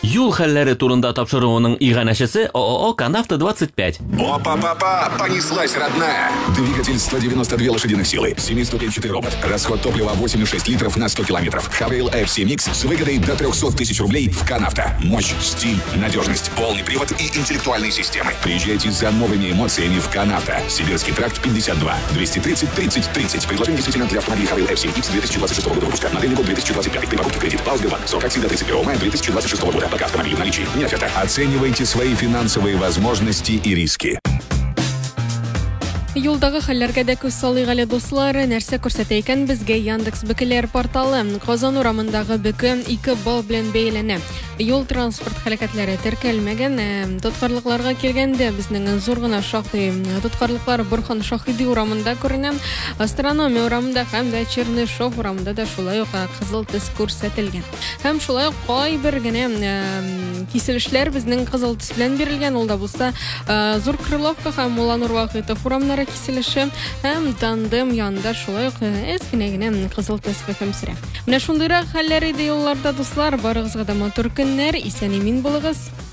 Юл хәлләре турында тапшыруының иганәчесе ООО «Канавто-25». Опа-па-па, понеслась, родная. Двигатель 192 лошадиных силы, 7-ступенчатый робот, расход топлива 8,6 литров на 100 километров. Хавейл FC Mix с выгодой до 300 тысяч рублей в Канавто. Мощь, стиль, надежность, полный привод и интеллектуальные системы. Приезжайте за новыми эмоциями в Канавто. Сибирский тракт 52, 230 30 30. Предложение действительно для автомобилей Хавейл FC Mix 2026 года выпуска. Модельный год 2025. При покупке кредит. Сбербанк. Срок акции до 31 мая 2026 года. Пока автомобиль в наличии. Не оферта. Оценивайте свои финансовые возможности и риски. Юлдагы хәлләргә дә күз салыйк әле дуслар, нәрсә күрсәтә икән безгә Яндекс бекеләр порталы. Казан урамындагы беке 2 балл белән бәяләнә. Юл транспорт хәрәкәтләре теркәлмәгән. Тоткарлыкларга килгәндә безнең зур гына шактый тоткарлыклар Борхан Шаһиди урамында күренә. Астрономия урамында һәм дә Чернышев урамында да шулай ук кызыл төс күрсәтелгән. Һәм шулай ук кайбер генә киселешләр безнең кызыл төс белән бирелгән. Ул да булса Зур Крыловка һәм Муланур Вахитов урамнары киселеше һәм Тандем янында шулай ук генә кызыл төс хөкем сөрә. Менә шундыйрак хәлләр иде юлларда дуслар, барыгызга да матур көннәр, исән-имин булыгыз.